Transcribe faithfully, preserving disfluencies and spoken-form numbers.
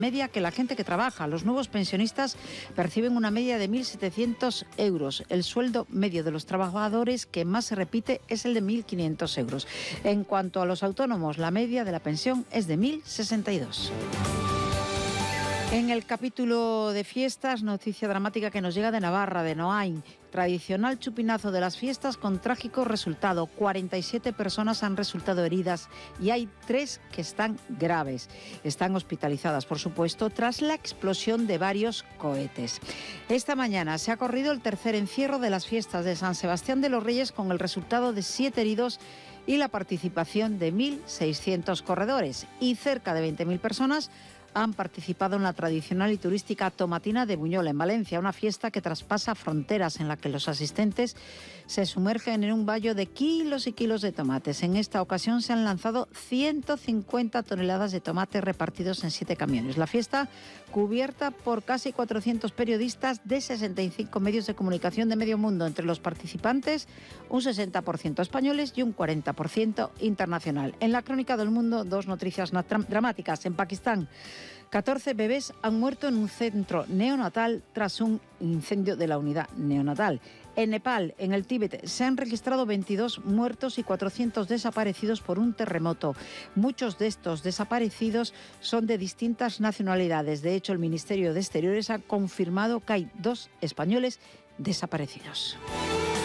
media que la gente que trabaja. Los nuevos pensionistas perciben una media de mil setecientos euros. El sueldo medio de los trabajadores que más se repite es el de mil quinientos euros. En cuanto a los autónomos, la media de la pensión es de mil sesenta y dos. En el capítulo de fiestas, noticia dramática que nos llega de Navarra, de Noain. Tradicional chupinazo de las fiestas con trágico resultado. cuarenta y siete personas han resultado heridas y hay tres que están graves. Están hospitalizadas, por supuesto, tras la explosión de varios cohetes. Esta mañana se ha corrido el tercer encierro de las fiestas de San Sebastián de los Reyes con el resultado de siete heridos y la participación de mil seiscientos corredores. Y cerca de veinte mil personas han participado en la tradicional y turística Tomatina de Buñol, en Valencia, una fiesta que traspasa fronteras en la que los asistentes se sumergen en un baño de kilos y kilos de tomates. En esta ocasión se han lanzado ciento cincuenta toneladas de tomates repartidos en siete camiones. La fiesta, cubierta por casi cuatrocientos periodistas de sesenta y cinco medios de comunicación de medio mundo. Entre los participantes, un sesenta por ciento españoles y un cuarenta por ciento internacional. En la crónica del mundo, dos noticias dramáticas. En Pakistán, catorce bebés han muerto en un centro neonatal tras un incendio de la unidad neonatal. En Nepal, en el Tíbet, se han registrado veintidós muertos y cuatrocientos desaparecidos por un terremoto. Muchos de estos desaparecidos son de distintas nacionalidades. De hecho, el Ministerio de Exteriores ha confirmado que hay dos españoles desaparecidos.